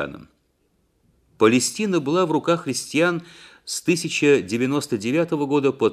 христианам. Палестина была в руках христиан с 1099 года по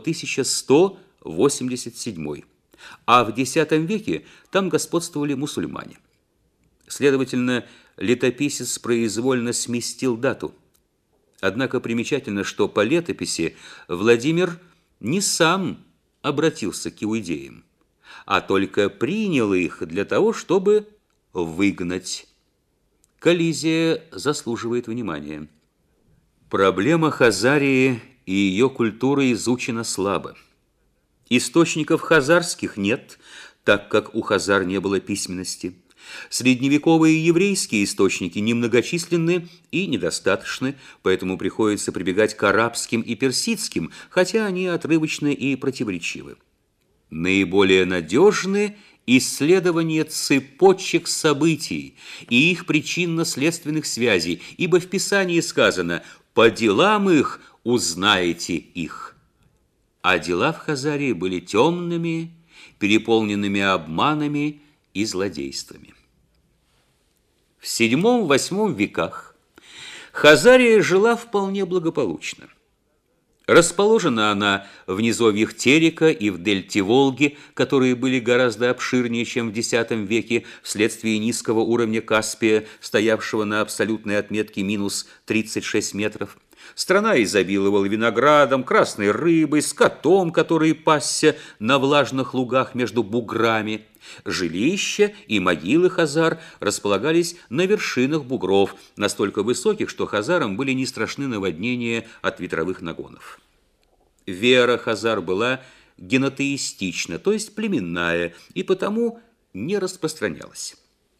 1187, а в X веке там господствовали мусульмане. Следовательно, летописец произвольно сместил дату. Однако примечательно, что по летописи Владимир не сам обратился к иудеям, а только принял их для того, чтобы выгнать. Коллизия заслуживает внимания. Проблема Хазарии и ее культуры изучена слабо. Источников хазарских нет, так как у хазар не было письменности. Средневековые еврейские источники немногочисленны и недостаточны, поэтому приходится прибегать к арабским и персидским, хотя они отрывочны и противоречивы. Наиболее надежны исследования цепочек событий и их причинно-следственных связей, ибо в Писании сказано «по делам их узнаете их». А дела в Хазарии были темными, переполненными обманами и злодействами. В VII-VIII веках Хазария жила вполне благополучно. Расположена она в низовьях Терека и в дельте Волги, которые были гораздо обширнее, чем в X веке, вследствие низкого уровня Каспия, стоявшего на абсолютной отметке минус 36 метров. Страна изобиловала виноградом, красной рыбой, скотом, который пасся на влажных лугах между буграми. Жилища и могилы хазар располагались на вершинах бугров, настолько высоких, что хазарам были не страшны наводнения от ветровых нагонов. Вера хазар была генотеистична, то есть племенная, и потому не распространялась.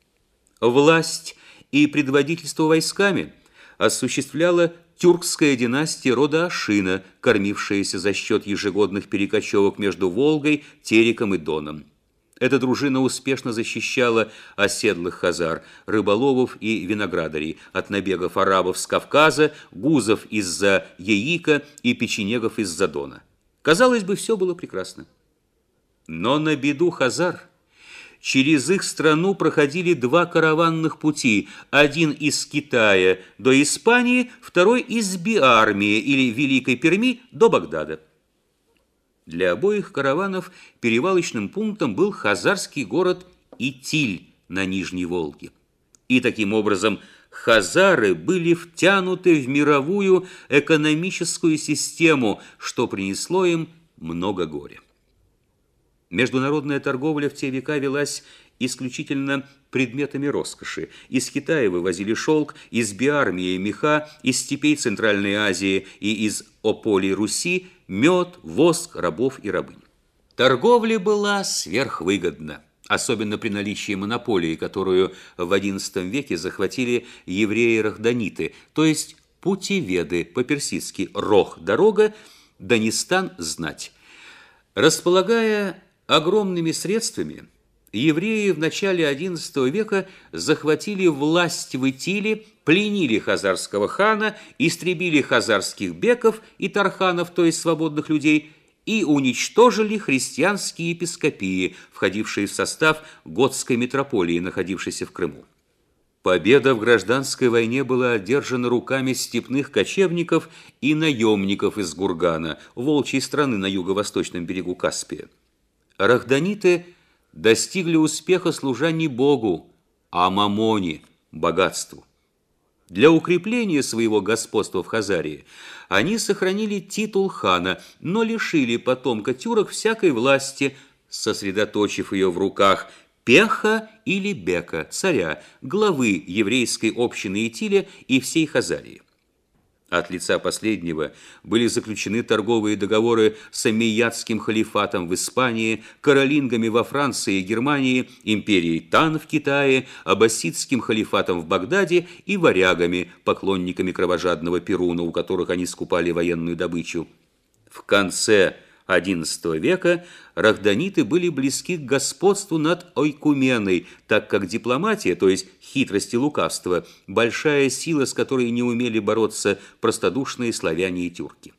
Власть и предводительство войсками осуществляла тюркская династия рода Ашина, кормившаяся за счет ежегодных перекочевок между Волгой, Тереком и Доном. Эта дружина успешно защищала оседлых хазар, рыболовов и виноградарей от набегов арабов с Кавказа, гузов из-за Яика и печенегов из-за Дона. Казалось бы, все было прекрасно. Но на беду хазар через их страну проходили два караванных пути, один из Китая до Испании, второй из Биармии или Великой Перми до Багдада. Для обоих караванов перевалочным пунктом был хазарский город Итиль на Нижней Волге. И таким образом хазары были втянуты в мировую экономическую систему, что принесло им много горя. Международная торговля в те века велась исключительно предметами роскоши. Из Китая вывозили шелк, из Биармии меха, из степей Центральной Азии и из Ополи Руси мед, воск, рабов и рабынь. Торговля была сверхвыгодна, особенно при наличии монополии, которую в XI веке захватили евреи-рахданиты, то есть путеведы, по-персидски «рох» – дорога, «данистан» – знать. Располагая огромными средствами, евреи в начале XI века захватили власть в Итиле, пленили хазарского хана, истребили хазарских беков и тарханов, то есть свободных людей, и уничтожили христианские епископии, входившие в состав готской митрополии, находившейся в Крыму. Победа в гражданской войне была одержана руками степных кочевников и наемников из Гургана, волчьей страны на юго-восточном берегу Каспия. Рахданиты достигли успеха, служа не Богу, а мамоне, богатству. Для укрепления своего господства в Хазарии они сохранили титул хана, но лишили потомка тюрок всякой власти, сосредоточив ее в руках Пеха или Бека, царя, главы еврейской общины Итиля и всей Хазарии. От лица последнего были заключены торговые договоры с омейядским халифатом в Испании, каролингами во Франции и Германии, империей Тан в Китае, аббасидским халифатом в Багдаде и варягами, поклонниками кровожадного Перуна, у которых они скупали военную добычу. В конце XI века рахданиты были близки к господству над ойкуменой, так как дипломатия, то есть хитрость и лукавство, большая сила, с которой не умели бороться простодушные славяне и тюрки.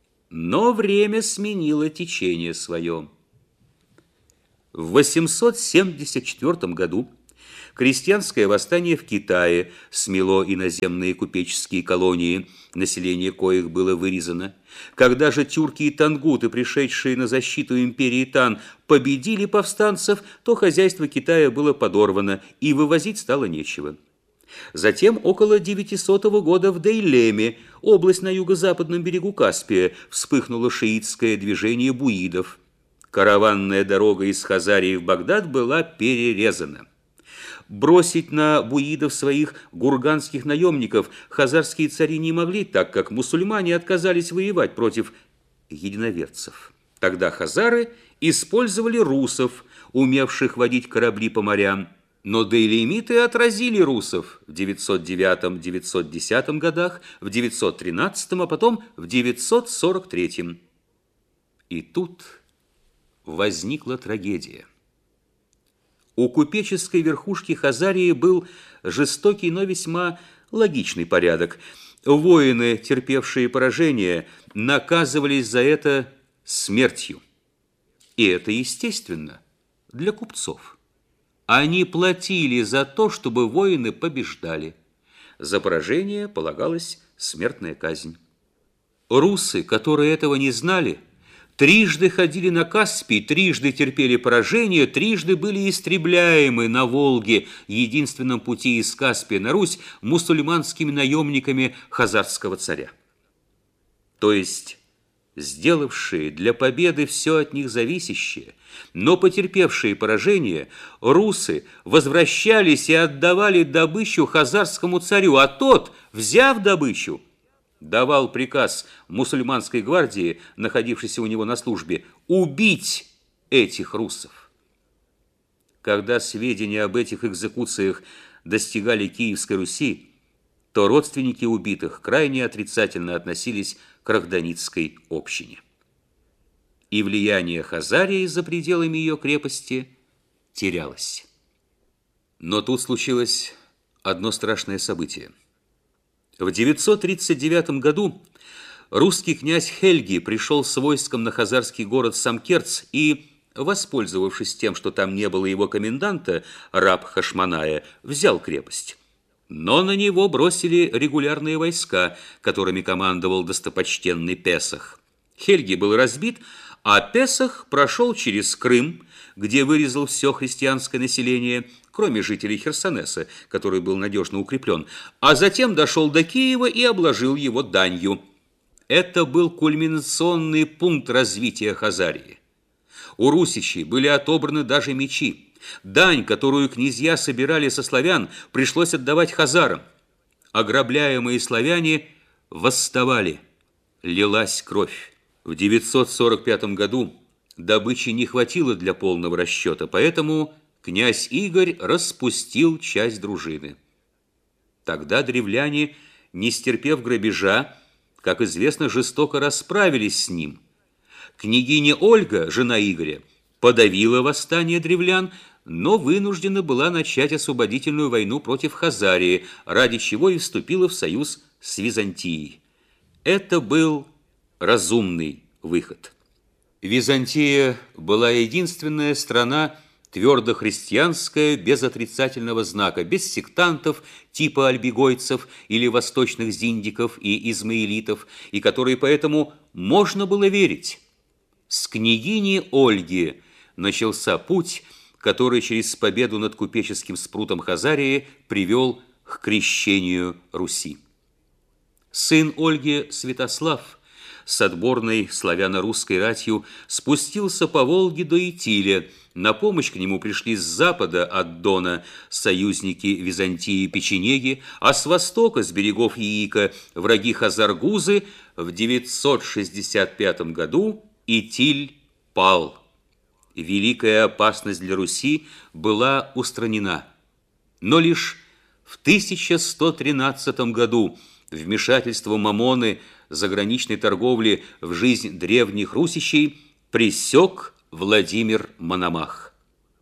Но время сменило течение свое. В 874 году Крестьянское восстание в Китае смело иноземные купеческие колонии, население коих было вырезано. Когда же тюрки и тангуты, пришедшие на защиту империи Тан, победили повстанцев, то хозяйство Китая было подорвано, и вывозить стало нечего. Затем около 900 года в Дейлеме, область на юго-западном берегу Каспия, вспыхнуло шиитское движение буидов. Караванная дорога из Хазарии в Багдад была перерезана. Бросить на буидов своих гурганских наемников хазарские цари не могли, так как мусульмане отказались воевать против единоверцев. Тогда хазары использовали русов, умевших водить корабли по морям. Но дейлемиты отразили русов в 909-910 годах, в 913, а потом в 943. И тут возникла трагедия. У купеческой верхушки Хазарии был жестокий, но весьма логичный порядок. Воины, терпевшие поражение, наказывались за это смертью. И это естественно для купцов. Они платили за то, чтобы воины побеждали. За поражение полагалась смертная казнь. Русы, которые этого не знали, трижды ходили на Каспий, трижды терпели поражение, трижды были истребляемы на Волге, единственном пути из Каспия на Русь, мусульманскими наемниками хазарского царя. То есть сделавшие для победы все от них зависящее, но потерпевшие поражение, русы возвращались и отдавали добычу хазарскому царю, а тот, взяв добычу, давал приказ мусульманской гвардии, находившейся у него на службе, убить этих русов. Когда сведения об этих экзекуциях достигали Киевской Руси, то родственники убитых крайне отрицательно относились к рахданитской общине. И влияние Хазарии за пределами ее крепости терялось. Но тут случилось одно страшное событие. В 939 году русский князь Хельги пришел с войском на хазарский город Самкерц и, воспользовавшись тем, что там не было его коменданта, раб Хашманая, взял крепость. Но на него бросили регулярные войска, которыми командовал достопочтенный Песах. Хельги был разбит, а Песах прошел через Крым, где вырезал все христианское население, кроме жителей Херсонеса, который был надежно укреплен, а затем дошел до Киева и обложил его данью. Это был кульминационный пункт развития Хазарии. У русичей были отобраны даже мечи. Дань, которую князья собирали со славян, пришлось отдавать хазарам. Ограбляемые славяне восставали, лилась кровь. В 945 году добычи не хватило для полного расчета, поэтому князь Игорь распустил часть дружины. Тогда древляне, не стерпев грабежа, как известно, жестоко расправились с ним. Княгиня Ольга, жена Игоря, подавила восстание древлян, но вынуждена была начать освободительную войну против Хазарии, ради чего и вступила в союз с Византией. Это был разумный выход. Византия была единственная страна, твердо христианская, без отрицательного знака, без сектантов типа альбегойцев или восточных зиндиков и измаилитов, и которой поэтому можно было верить. С княгини Ольги начался путь, который через победу над купеческим спрутом Хазарии привел к крещению Руси. Сын Ольги, Святослав, с отборной славяно-русской ратью спустился по Волге до Итиля. На помощь к нему пришли с запада от Дона союзники Византии и печенеги, а с востока, с берегов Яика, враги хазар-гузы. В 965 году Итиль пал. Великая опасность для Руси была устранена. Но лишь в 1113 году вмешательство Мамоны, заграничной торговли в жизнь древних русичей, пресек Владимир Мономах.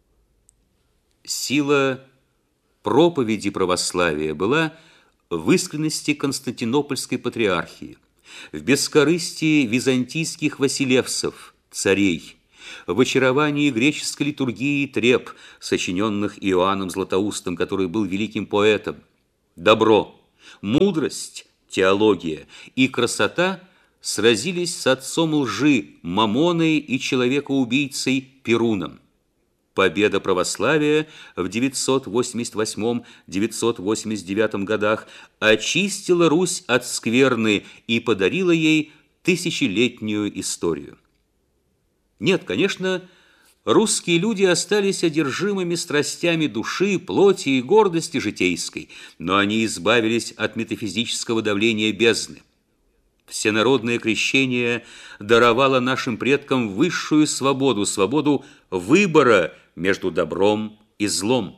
Сила проповеди православия была в искренности Константинопольской патриархии, в бескорыстии византийских василевсов, царей, в очаровании греческой литургии треп, сочиненных Иоанном Златоустом, который был великим поэтом. Добро, мудрость, теология и красота сразились с отцом лжи Мамоной и человекоубийцей Перуном. Победа православия в 988-989 годах очистила Русь от скверны и подарила ей тысячелетнюю историю. Нет, конечно, русские люди остались одержимыми страстями души, плоти и гордости житейской, но они избавились от метафизического давления бездны. Всенародное крещение даровало нашим предкам высшую свободу, свободу выбора между добром и злом.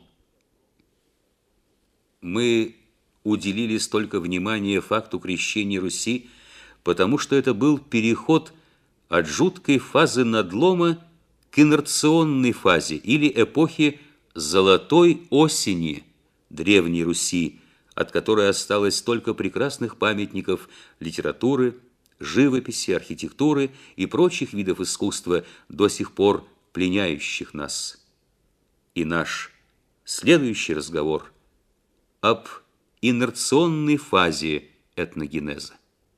Мы уделили столько внимания факту крещения Руси, потому что это был переход от жуткой фазы надлома к инерционной фазе или эпохе золотой осени Древней Руси, от которой осталось столько прекрасных памятников литературы, живописи, архитектуры и прочих видов искусства, до сих пор пленяющих нас. И наш следующий разговор об инерционной фазе этногенеза.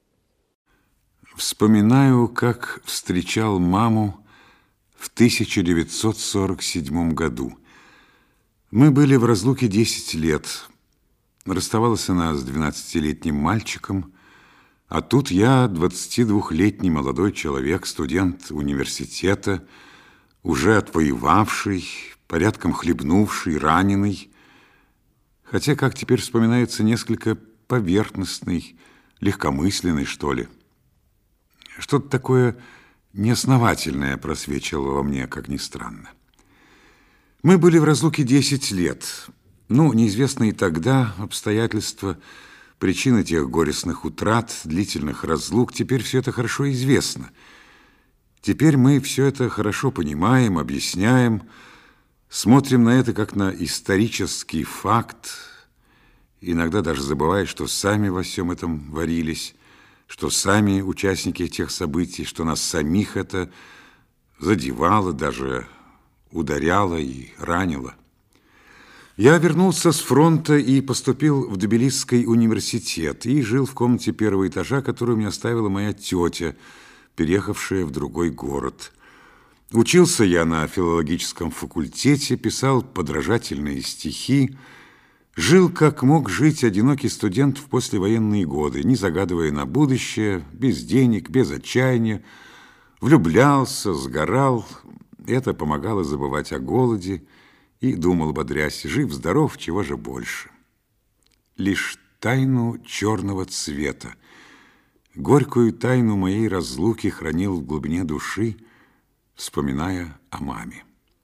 Вспоминаю, как встречал маму в 1947 году. Мы были в разлуке 10 лет. Расставалась она с 12-летним мальчиком, а тут я, 22-летний молодой человек, студент университета, уже отвоевавший, порядком хлебнувший, раненый, хотя, как теперь вспоминается, несколько поверхностный, легкомысленный, что ли. Что-то такое неосновательное просвечивало во мне, как ни странно. Мы были в разлуке 10 лет. Неизвестно и тогда обстоятельства, причины тех горестных утрат, длительных разлук. Теперь все это хорошо известно. Теперь мы все это хорошо понимаем, объясняем, смотрим на это как на исторический факт, иногда даже забывая, что сами во всем этом варились, что сами участники тех событий, что нас самих это задевало, даже ударяло и ранило. Я вернулся с фронта и поступил в Тбилисский университет и жил в комнате первого этажа, которую мне оставила моя тетя, переехавшая в другой город. Учился я на филологическом факультете, писал подражательные стихи, жил, как мог жить одинокий студент в послевоенные годы, не загадывая на будущее, без денег, без отчаяния, влюблялся, сгорал. Это помогало забывать о голоде, и думал, бодрясь, жив-здоров, чего же больше. Лишь тайну черного цвета, горькую тайну моей разлуки хранил в глубине души, вспоминая о маме.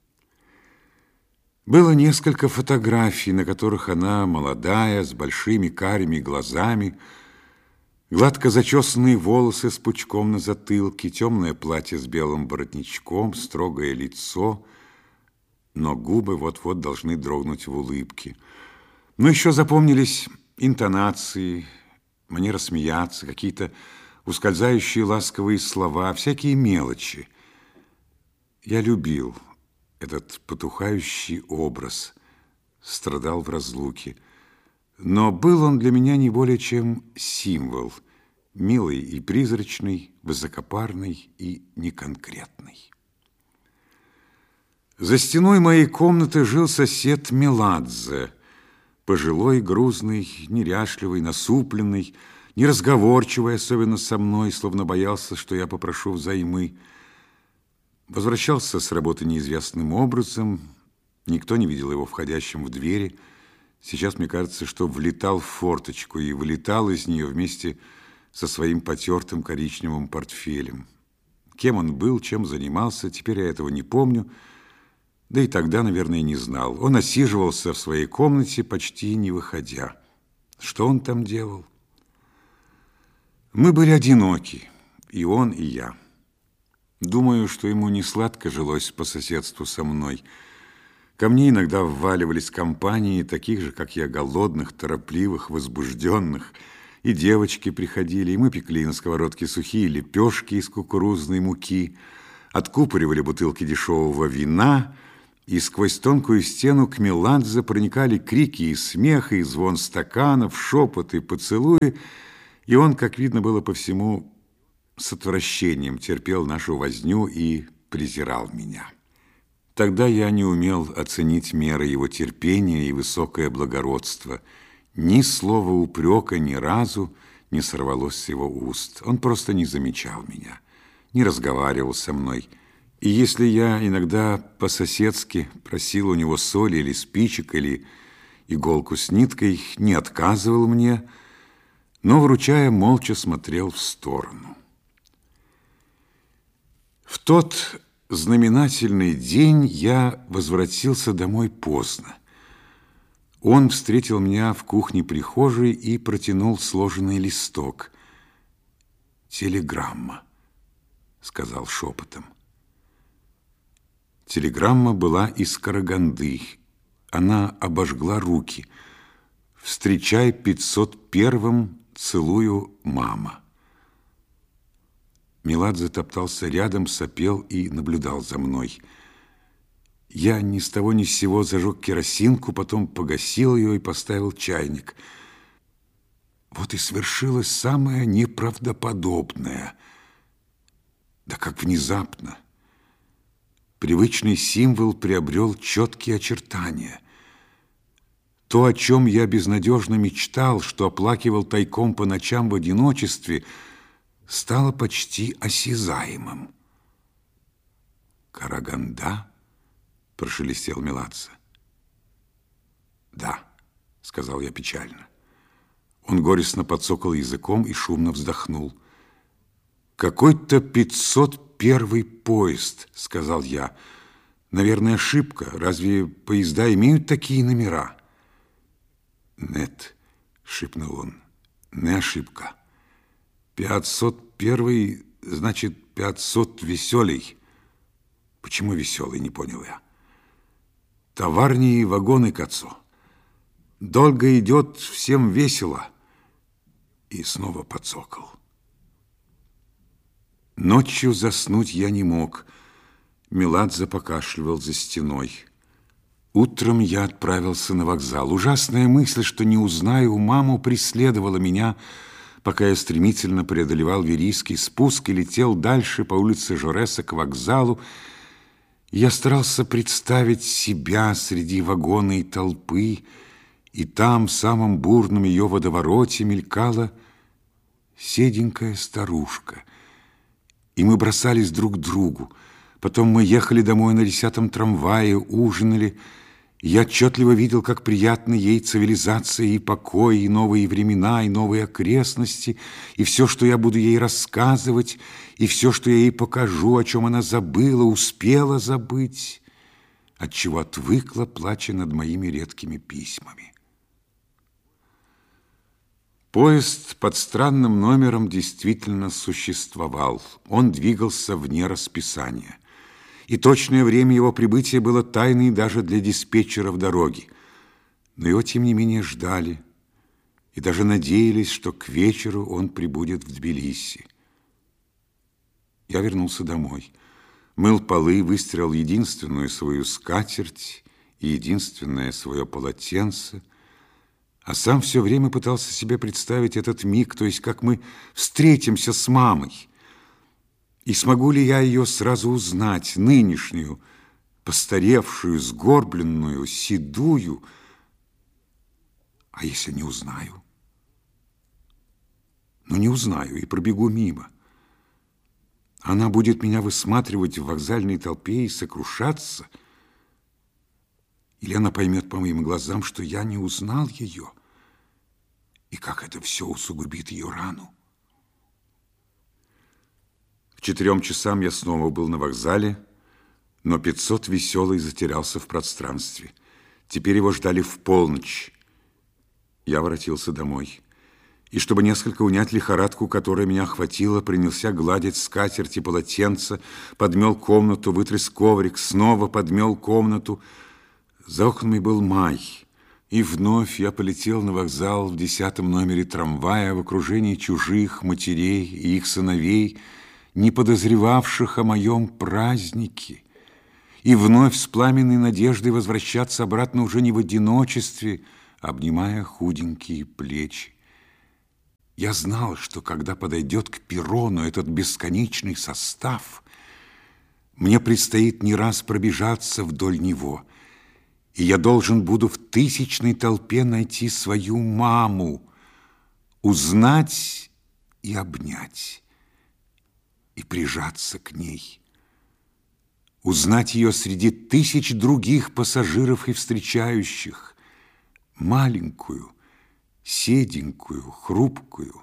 Было несколько фотографий, на которых она, молодая, с большими карими глазами, гладко зачесанные волосы с пучком на затылке, темное платье с белым воротничком, строгое лицо, но губы вот-вот должны дрогнуть в улыбке. Но еще запомнились интонации, манера смеяться, какие-то ускользающие ласковые слова, всякие мелочи. Я любил этот потухающий образ, страдал в разлуке. Но был он для меня не более чем символ, милый и призрачный, высокопарный и неконкретный. За стеной моей комнаты жил сосед Меладзе, пожилой, грузный, неряшливый, насупленный, неразговорчивый, особенно со мной, словно боялся, что я попрошу взаймы. Возвращался с работы неизвестным образом, никто не видел его входящим в двери. Сейчас мне кажется, что влетал в форточку и вылетал из нее вместе со своим потертым коричневым портфелем. Кем он был, чем занимался, теперь я этого не помню, да и тогда, наверное, не знал. Он осиживался в своей комнате, почти не выходя. Что он там делал? Мы были одиноки, и он, и я. Думаю, что ему не сладко жилось по соседству со мной. Ко мне иногда вваливались компании таких же, как я, голодных, торопливых, возбужденных. И девочки приходили, и мы пекли на сковородке сухие лепешки из кукурузной муки, откупоривали бутылки дешевого вина, и сквозь тонкую стену к Меладзе проникали крики и смех, и звон стаканов, шепот и поцелуи, и он, как видно было по всему, с отвращением терпел нашу возню и презирал меня. Тогда я не умел оценить меры его терпения и высокое благородство. Ни слова упрека ни разу не сорвалось с его уст. Он просто не замечал меня, не разговаривал со мной. И если я иногда по-соседски просил у него соли или спичек, или иголку с ниткой, не отказывал мне, но, вручая, молча смотрел в сторону. В тот знаменательный день я возвратился домой поздно. Он встретил меня в кухне-прихожей и протянул сложенный листок. «Телеграмма», — сказал шепотом. Телеграмма была из Караганды. Она обожгла руки. «Встречай 501-м, целую, мама». Меладзе топтался рядом, сопел и наблюдал за мной. Я ни с того ни с сего зажег керосинку, потом погасил ее и поставил чайник. Вот и свершилось самое неправдоподобное. Да как внезапно! Привычный символ приобрел четкие очертания. То, о чем я безнадежно мечтал, что оплакивал тайком по ночам в одиночестве, стало почти осязаемым. «Караганда?» — прошелестел Меладзе. «Да», — сказал я печально. Он горестно подсокал языком и шумно вздохнул. «Какой-то 501-й поезд», — сказал я. «Наверное, ошибка. Разве поезда имеют такие номера?» «Нет», — шепнул он, — «не ошибка. 501-й, значит, 500 веселей». «Почему веселый?» — не понял я. «Товарные вагоны, Кацо. Долго идет, всем весело». И снова подсокол. Ночью заснуть я не мог. Меладзе покашливал за стеной. Утром я отправился на вокзал. Ужасная мысль, что не узнаю маму, преследовала меня, пока я стремительно преодолевал Верийский спуск и летел дальше по улице Жореса к вокзалу. Я старался представить себя среди вагона и толпы, и там, в самом бурном ее водовороте, мелькала седенькая старушка. И мы бросались друг к другу. Потом мы ехали домой на 10-м трамвае, ужинали. Я отчетливо видел, как приятны ей цивилизация и покой, и новые времена, и новые окрестности, и все, что я буду ей рассказывать, и все, что я ей покажу, о чем она забыла, успела забыть, отчего отвыкла, плача над моими редкими письмами. Поезд под странным номером действительно существовал. Он двигался вне расписания. И точное время его прибытия было тайной даже для диспетчеров дороги. Но его, тем не менее, ждали и даже надеялись, что к вечеру он прибудет в Тбилиси. Я вернулся домой, мыл полы, выстирал единственную свою скатерть и единственное свое полотенце, а сам все время пытался себе представить этот миг, то есть как мы встретимся с мамой. И смогу ли я ее сразу узнать, нынешнюю, постаревшую, сгорбленную, седую? А если не узнаю? Ну, не узнаю и пробегу мимо. Она будет меня высматривать в вокзальной толпе и сокрушаться. Или она поймет по моим глазам, что я не узнал ее, и как это все усугубит ее рану. К 4 часам я снова был на вокзале, но 500 веселый затерялся в пространстве. Теперь его ждали в полночь. Я воротился домой. И чтобы несколько унять лихорадку, которая меня охватила, принялся гладить скатерть и полотенце, подмел комнату, вытряс коврик, снова подмел комнату. За окнами был май, и вновь я полетел на вокзал в 10-м номере трамвая в окружении чужих матерей и их сыновей, не подозревавших о моем празднике, и вновь с пламенной надеждой возвращаться обратно уже не в одиночестве, обнимая худенькие плечи. Я знал, что когда подойдет к перрону этот бесконечный состав, мне предстоит не раз пробежаться вдоль него, и я должен буду в тысячной толпе найти свою маму, узнать и обнять, и прижаться к ней, узнать ее среди тысяч других пассажиров и встречающих, маленькую, седенькую, хрупкую,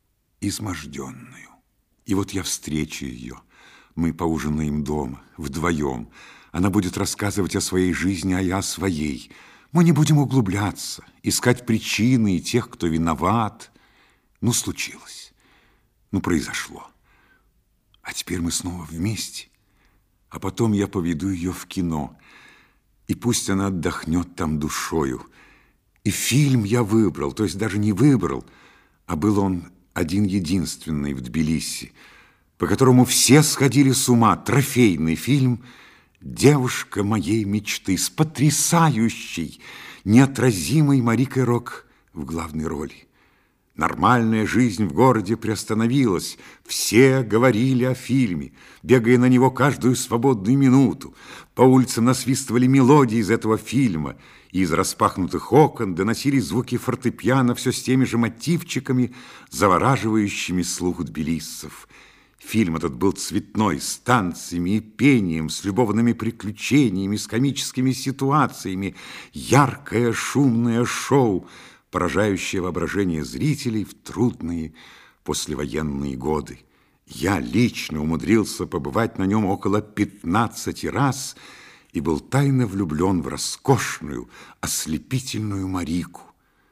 изможденную. И вот я встречу ее. Мы поужинаем дома, вдвоем. Она будет рассказывать о своей жизни, а я о своей. Мы не будем углубляться, искать причины и тех, кто виноват. Ну, случилось. Ну, произошло. А теперь мы снова вместе. А потом я поведу ее в кино. И пусть она отдохнет там душою. И фильм я выбрал, то есть даже не выбрал, а был он один-единственный в Тбилиси, по которому все сходили с ума. Трофейный фильм «Девушка моей мечты» с потрясающей, неотразимой Марикой Рок в главной роли. Нормальная жизнь в городе приостановилась. Все говорили о фильме, бегая на него каждую свободную минуту. По улицам насвистывали мелодии из этого фильма, и из распахнутых окон доносились звуки фортепиано все с теми же мотивчиками, завораживающими слух тбилиссов. Фильм этот был цветной, с танцами и пением, с любовными приключениями, с комическими ситуациями. Яркое, шумное шоу, поражающее воображение зрителей в трудные послевоенные годы. Я лично умудрился побывать на нем около 15 раз и был тайно влюблен в роскошную, ослепительную Марику.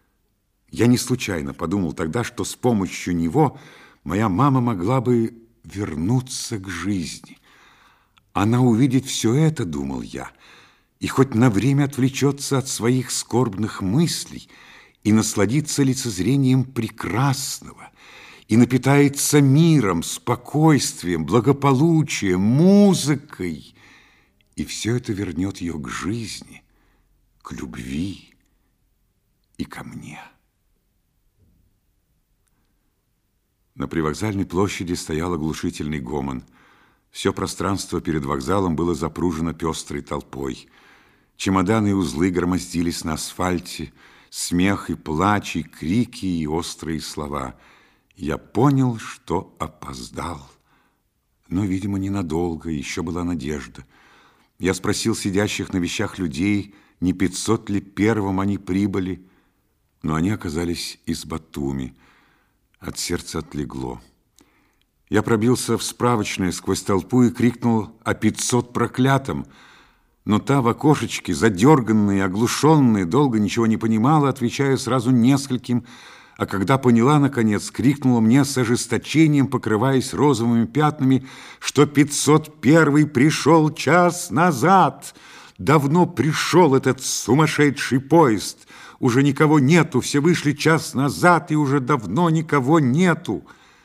Я не случайно подумал тогда, что с помощью него моя мама могла бы вернуться к жизни. Она увидит все это, думал я, и хоть на время отвлечется от своих скорбных мыслей и насладится лицезрением прекрасного, и напитается миром, спокойствием, благополучием, музыкой, и все это вернет ее к жизни, к любви и ко мне. На привокзальной площади стоял оглушительный гомон. Все пространство перед вокзалом было запружено пестрой толпой. Чемоданы и узлы громоздились на асфальте, смех и плач, и крики, и острые слова. Я понял, что опоздал. Но, видимо, ненадолго, еще была надежда. Я спросил сидящих на вещах людей, не 500 ли первым они прибыли, но они оказались из Батуми. От сердца отлегло. Я пробился в справочное сквозь толпу и крикнул о 500 проклятом, но та в окошечке, задерганная, оглушенная, долго ничего не понимала, отвечая сразу нескольким, а когда поняла, наконец, крикнула мне с ожесточением, покрываясь розовыми пятнами, что 501-й пришел час назад. Давно пришел этот сумасшедший поезд. Уже никого нету, все вышли час назад, и уже давно никого нету.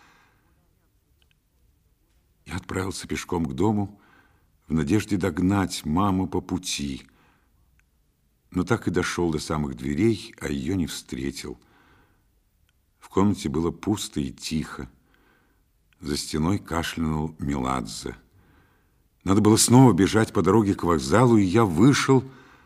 Я отправился пешком к дому в надежде догнать маму по пути, но так и дошел до самых дверей, а ее не встретил. В комнате было пусто и тихо. За стеной кашлянул Меладзе. Надо было снова бежать по дороге к вокзалу, и я вышел,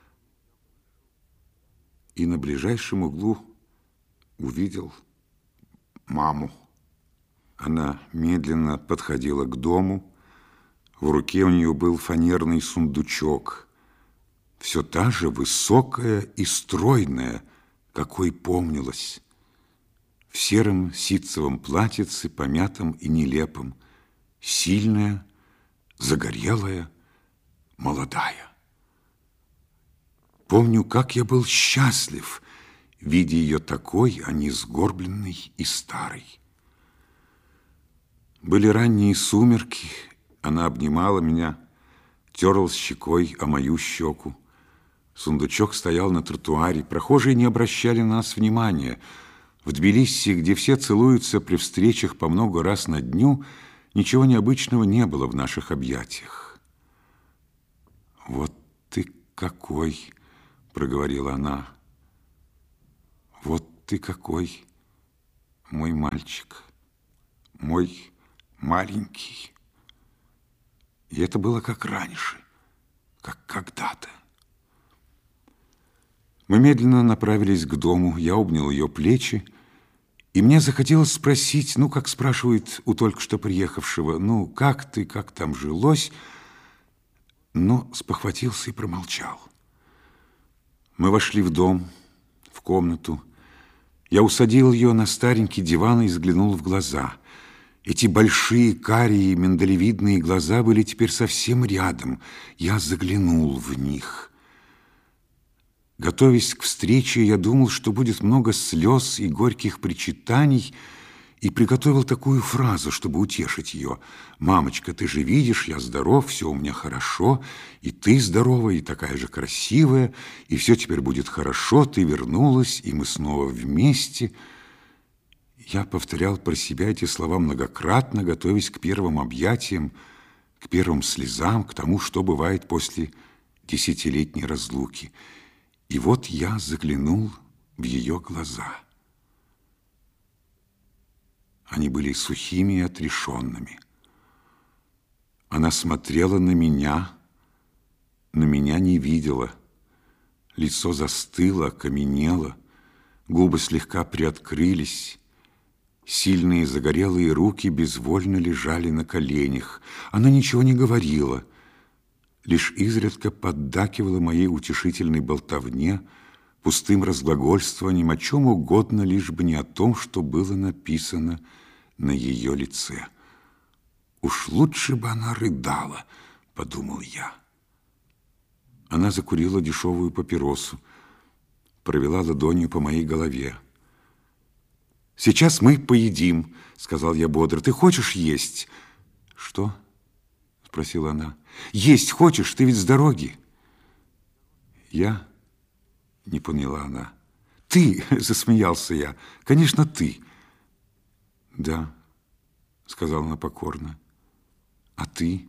и на ближайшем углу увидел маму. Она медленно подходила к дому. В руке у нее был фанерный сундучок. Все та же высокая и стройная, какой помнилась. В сером ситцевом платьице, помятом и нелепом. Сильная, загорелая, молодая. Помню, как я был счастлив, видя ее такой, а не сгорбленной и старой. Были ранние сумерки, она обнимала меня, терлась щекой о мою щеку. Сундучок стоял на тротуаре, прохожие не обращали на нас внимания. В Тбилиси, где все целуются при встречах по много раз на дню, Ничего необычного не было в наших объятиях. «Вот ты какой!» — проговорила она. «Вот ты какой, мой мальчик, мой маленький». И это было как раньше, как когда-то. Мы медленно направились к дому. Я обнял ее плечи, и мне захотелось спросить, ну, как спрашивают у только что приехавшего, ну, как ты, как там жилось, но спохватился и промолчал. Мы вошли в дом, в комнату. Я усадил ее на старенький диван и взглянул в глаза. Эти большие, карие, миндалевидные глаза были теперь совсем рядом. Я заглянул в них. Готовясь к встрече, я думал, что будет много слез и горьких причитаний, и приготовил такую фразу, чтобы утешить ее. «Мамочка, ты же видишь, я здоров, все у меня хорошо, и ты здорова, и такая же красивая, и все теперь будет хорошо, ты вернулась, и мы снова вместе». Я повторял про себя эти слова многократно, готовясь к первым объятиям, к первым слезам, к тому, что бывает после 10-летней разлуки. И вот я заглянул в ее глаза. Они были сухими и отрешенными. Она смотрела на меня не видела. Лицо застыло, окаменело, губы слегка приоткрылись. Сильные загорелые руки безвольно лежали на коленях. Она ничего не говорила, лишь изредка поддакивала моей утешительной болтовне, пустым разглагольствованием о чем угодно, лишь бы не о том, что было написано на ее лице. «Уж лучше бы она рыдала», — подумал я. Она закурила дешевую папиросу, провела ладонью по моей голове. «Сейчас мы поедим», — сказал я бодро. «Ты хочешь есть?» «Что?» — спросила она. «Есть хочешь? Ты ведь с дороги». «Я?» — не поняла она. «Ты!» — засмеялся я. «Конечно, ты!» «Да», — сказала она покорно. «А ты?»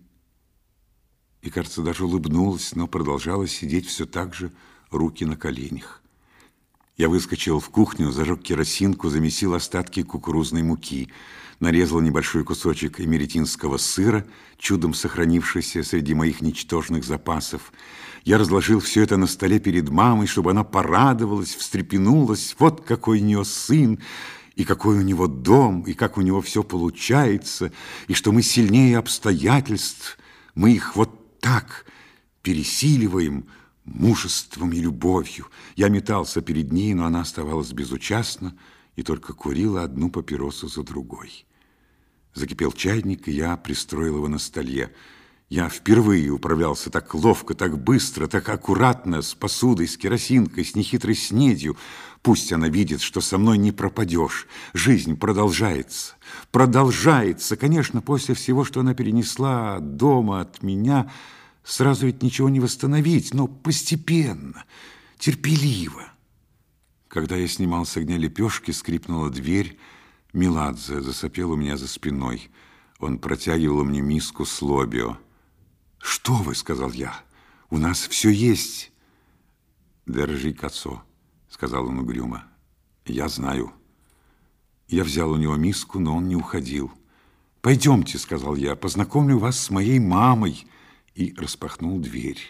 И, кажется, даже улыбнулась, но продолжала сидеть все так же, руки на коленях. Я выскочил в кухню, зажег керосинку, замесил остатки кукурузной муки, нарезал небольшой кусочек эмеретинского сыра, чудом сохранившийся среди моих ничтожных запасов. Я разложил все это на столе перед мамой, чтобы она порадовалась, встрепенулась. Вот какой у нее сын, и какой у него дом, и как у него все получается, и что мы сильнее обстоятельств, мы их вот так пересиливаем мужеством и любовью. Я метался перед ней, но она оставалась безучастна и только курила одну папиросу за другой. Закипел чайник, и я пристроил его на столе. Я впервые управлялся так ловко, так быстро, так аккуратно, с посудой, с керосинкой, с нехитрой снедью. Пусть она видит, что со мной не пропадешь. Жизнь продолжается. Продолжается. Конечно, после всего, что она перенесла от дома, от меня, сразу ведь ничего не восстановить, но постепенно, терпеливо. Когда я снимал с огня лепешки, скрипнула дверь. Меладзе засопел у меня за спиной. Он протягивал мне миску с лобио. «Что вы?» — сказал я. «У нас все есть». «Держи, кацо», — сказал он угрюмо. «Я знаю». Я взял у него миску, но он не уходил. «Пойдемте», — сказал я, — «познакомлю вас с моей мамой». И распахнул дверь.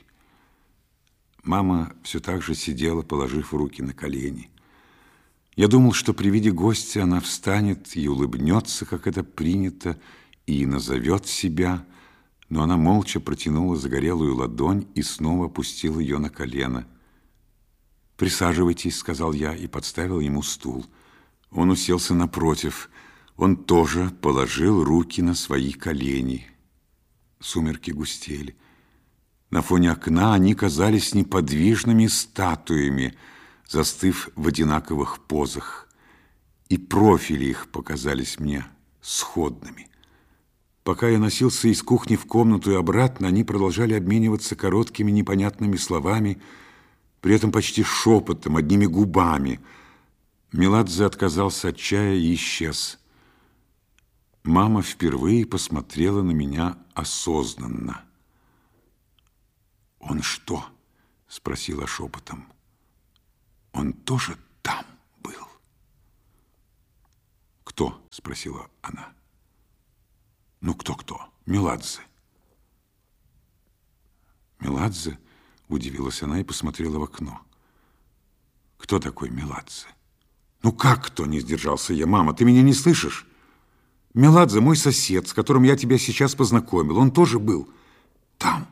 Мама все так же сидела, положив руки на колени. Я думал, что при виде гостя она встанет и улыбнется, как это принято, и назовет себя, но она молча протянула загорелую ладонь и снова опустила ее на колено. «Присаживайтесь», — сказал я и подставил ему стул. Он уселся напротив. Он тоже положил руки на свои колени. Сумерки густели. На фоне окна они казались неподвижными статуями, застыв в одинаковых позах. И профили их показались мне сходными. Пока я носился из кухни в комнату и обратно, они продолжали обмениваться короткими непонятными словами, при этом почти шепотом, одними губами. Меладзе отказался от чая и исчез. Мама впервые посмотрела на меня осознанно. «Он что?» – спросила шепотом. «Он тоже там был?» «Кто?» – спросила она. «Ну, кто-кто? Меладзе». «Меладзе?» – удивилась она и посмотрела в окно. «Кто такой Меладзе?» «Ну, как кто?» – не сдержался я. «Мама, ты меня не слышишь? Меладзе мой сосед, с которым я тебя сейчас познакомил. Он тоже был там».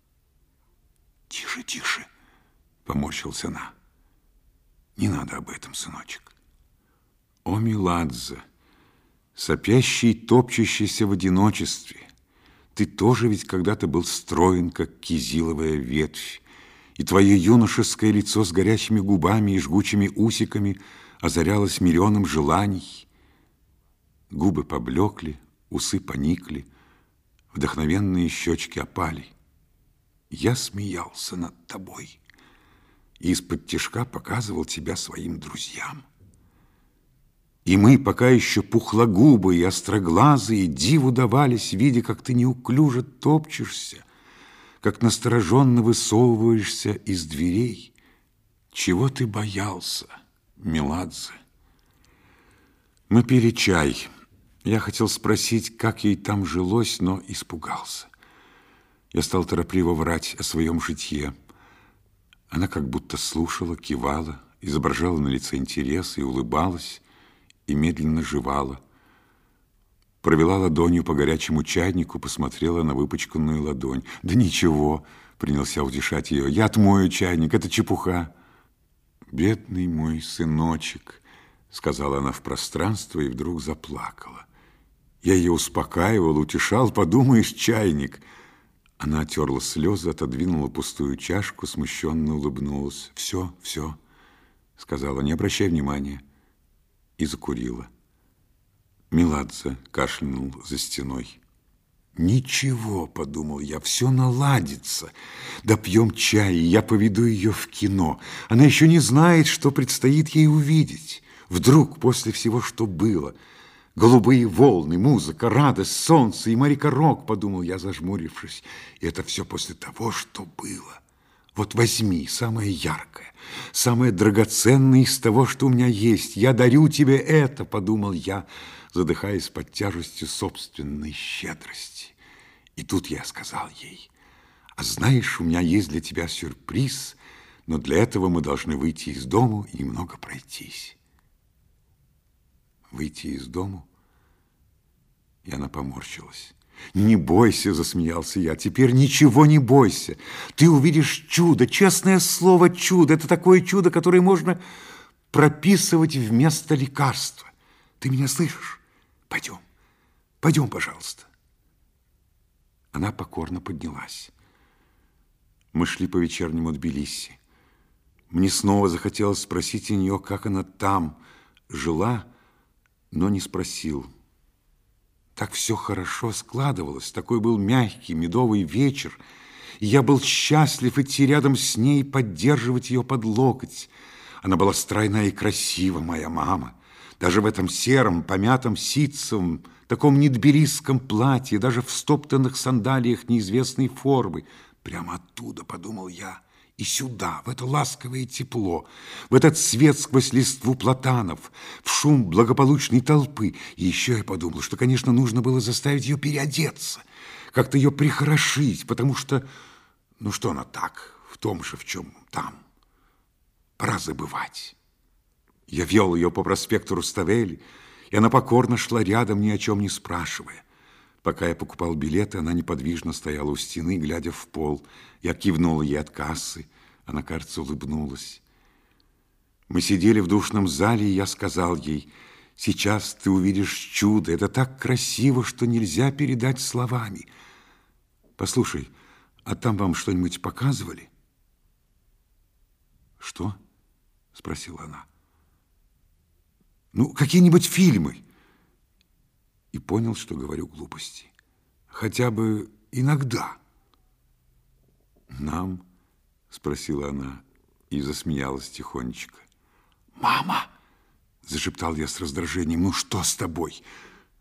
«Тише, тише!» – поморщилась она. «Не надо об этом, сыночек». «О, Меладзе, сопящий, топчущийся в одиночестве, ты тоже ведь когда-то был строен, как кизиловая ветвь, и твое юношеское лицо с горячими губами и жгучими усиками озарялось миллионом желаний. Губы поблекли, усы поникли, вдохновенные щечки опали. Я смеялся над тобой и из-под тишка показывал тебя своим друзьям. И мы, пока еще пухлогубые и остроглазые, диву давались, видя, как ты неуклюже топчешься, как настороженно высовываешься из дверей. Чего ты боялся, Меладзе?» Мы пили чай. Я хотел спросить, как ей там жилось, но испугался. Я стал торопливо врать о своем житье. Она как будто слушала, кивала, изображала на лице интерес и улыбалась, и медленно жевала. Провела ладонью по горячему чайнику, посмотрела на выпачканную ладонь. «Да ничего», — принялся утешать ее, — «я отмою чайник, это чепуха». «Бедный мой сыночек», — сказала она в пространство и вдруг заплакала. Я ее успокаивал, утешал, подумаешь, чайник. Она отерла слезы, отодвинула пустую чашку, смущенно улыбнулась. «Все, все», — сказала, — «не обращай внимания». И закурила. Меладзе кашлянул за стеной. «Ничего», — подумал я, — «все наладится. Допьем чай, и я поведу ее в кино. Она еще не знает, что предстоит ей увидеть. Вдруг, после всего, что было, голубые волны, музыка, радость, солнце и морякорок», — подумал я, зажмурившись. И это все после того, что было. Вот возьми самое яркое, самое драгоценное из того, что у меня есть. Я дарю тебе это, подумал я, задыхаясь под тяжестью собственной щедрости. И тут я сказал ей: «А знаешь, у меня есть для тебя сюрприз, но для этого мы должны выйти из дому и немного пройтись». «Выйти из дому?» И она поморщилась. «Не бойся», — засмеялся я, — «теперь ничего не бойся. Ты увидишь чудо, честное слово, чудо. Это такое чудо, которое можно прописывать вместо лекарства. Ты меня слышишь? Пойдем, пойдем, пожалуйста». Она покорно поднялась. Мы шли по вечернему Тбилиси. Мне снова захотелось спросить у нее, как она там жила, но не спросил. Так все хорошо складывалось, такой был мягкий медовый вечер, и я был счастлив идти рядом с ней, поддерживать ее под локоть. Она была стройна и красива, моя мама. Даже в этом сером, помятом ситцевом, таком нетбилисском платье, даже в стоптанных сандалиях неизвестной формы. Прямо оттуда, подумал я, и сюда, в это ласковое тепло, в этот свет сквозь листву платанов, в шум благополучной толпы. И еще я подумал, что, конечно, нужно было заставить ее переодеться, как-то ее прихорошить, потому что, ну что она так, в том же, в чем там. Пора забывать. Я вел ее по проспекту Руставели, и она покорно шла рядом, ни о чем не спрашивая. Пока я покупал билеты, она неподвижно стояла у стены, глядя в пол. Я кивнул ей от кассы. Она, кажется, улыбнулась. Мы сидели в душном зале, и я сказал ей: «Сейчас ты увидишь чудо. Это так красиво, что нельзя передать словами. Послушай, а там вам что-нибудь показывали?» «Что?» — спросила она. «Ну, какие-нибудь фильмы». И понял, что говорю глупости. «Хотя бы иногда». «Нам?» — спросила она и засмеялась тихонечко. «Мама!» — зашептал я с раздражением. «Ну что с тобой?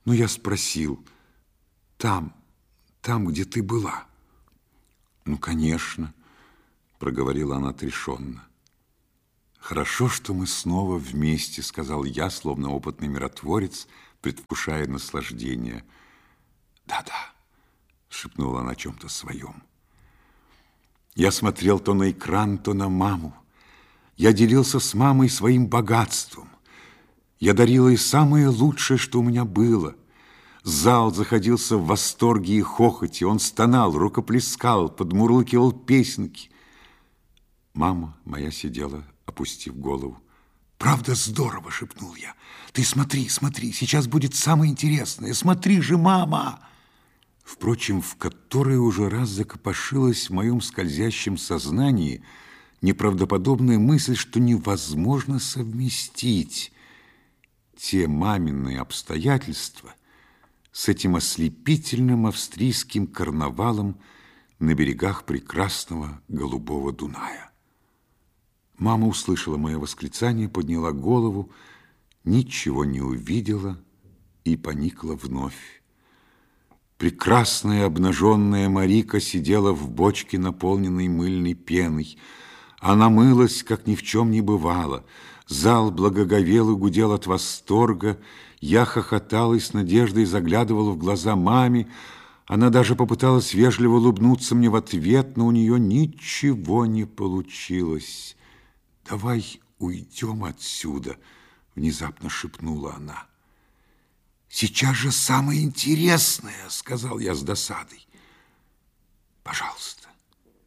Но я спросил: там, где ты была? Ну, конечно, проговорила она отрешенно. Хорошо, что мы снова вместе, сказал я, словно опытный миротворец, предвкушая наслаждение. Да-да, шепнула она о чем-то своем. Я смотрел то на экран, то на маму. Я делился с мамой своим богатством. Я дарила ей самое лучшее, что у меня было. Зал заходился в восторге и хохоте. Он стонал, рукоплескал, подмурлыкивал песенки. Мама моя сидела, опустив голову. «Правда здорово!» — шепнул я. «Ты смотри, смотри, сейчас будет самое интересное. Смотри же, мама!» Впрочем, в который уже раз закопошилась в моем скользящем сознании неправдоподобная мысль, что невозможно совместить те маминые обстоятельства с этим ослепительным австрийским карнавалом на берегах прекрасного голубого Дуная. Мама услышала мое восклицание, подняла голову, ничего не увидела и поникла вновь. Прекрасная обнаженная Марика сидела в бочке, наполненной мыльной пеной. Она мылась, как ни в чем не бывало. Зал благоговел и гудел от восторга. Я хохотал и с надеждой заглядывал в глаза маме. Она даже попыталась вежливо улыбнуться мне в ответ, но у нее ничего не получилось. «Давай уйдем отсюда», — внезапно шепнула она. «Сейчас же самое интересное», — сказал я с досадой. «Пожалуйста,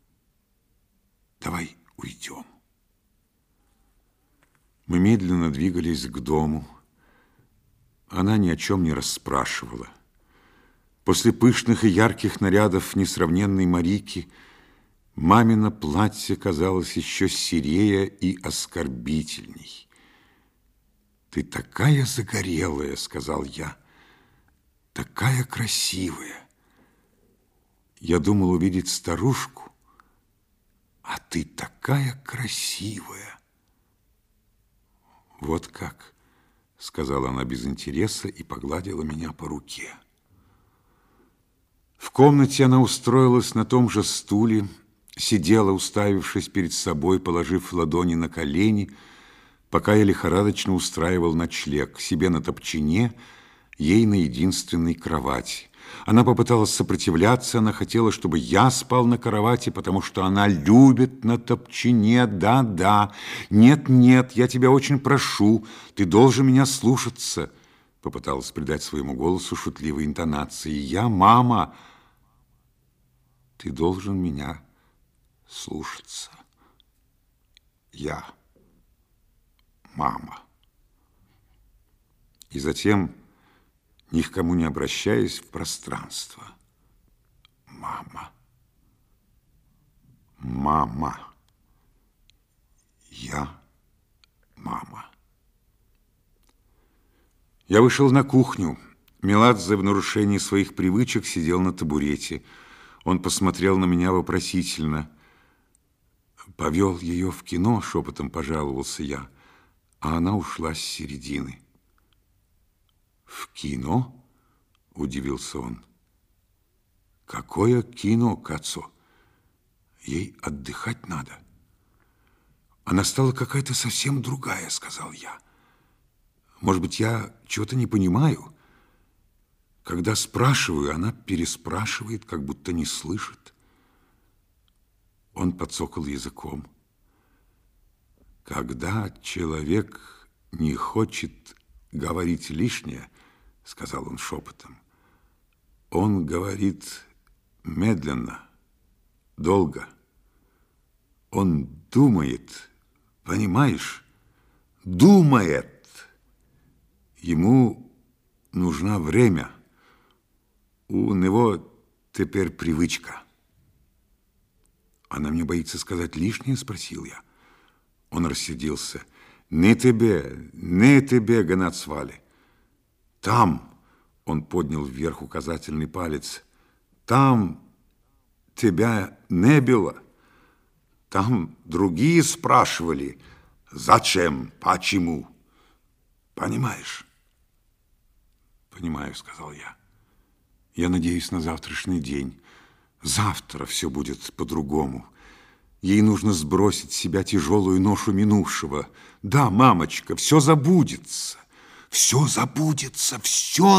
давай уйдем». Мы медленно двигались к дому. Она ни о чем не расспрашивала. После пышных и ярких нарядов несравненной Марики мамино платье казалось еще серее и оскорбительней. «Ты такая загорелая», — сказал я, — «такая красивая. Я думал увидеть старушку, а ты такая красивая». «Вот как», — сказала она без интереса и погладила меня по руке. В комнате она устроилась на том же стуле, сидела, уставившись перед собой, положив ладони на колени, пока я лихорадочно устраивал ночлег себе на топчине, ей на единственной кровати. Она попыталась сопротивляться, она хотела, чтобы я спал на кровати, потому что она любит на топчине. Да, нет, я тебя очень прошу, ты должен меня слушаться. Попыталась придать своему голосу шутливой интонации. Я, мама, ты должен меня слушаться. Я, мама. И затем, ни к кому не обращаясь, в пространство. Мама. Мама. Я, мама. Я вышел на кухню. Меладзе в нарушении своих привычек сидел на табурете. Он посмотрел на меня вопросительно. «Повел ее в кино», — шепотом пожаловался я, а она ушла с середины. «В кино?» – удивился он. «Какое кино, Кацо? Ей отдыхать надо». «Она стала какая-то совсем другая», – сказал я. «Может быть, я чего-то не понимаю? Когда спрашиваю, она переспрашивает, как будто не слышит». Он подсокал языком. «Когда человек не хочет говорить лишнее, — сказал он шепотом, — он говорит медленно, долго. Он думает, понимаешь? Думает. Ему нужно время. У него теперь привычка». «Она мне боится сказать лишнее?» — спросил я. Он рассердился. Не тебе гонять свали. Там, он поднял вверх указательный палец, там тебя не было. Там другие спрашивали, зачем, почему. Понимаешь? понимаю, сказал я. Я надеюсь на завтрашний день. Завтра все будет по-другому. Ей нужно сбросить с себя тяжелую ношу минувшего. Да, мамочка, все забудется. Все забудется, все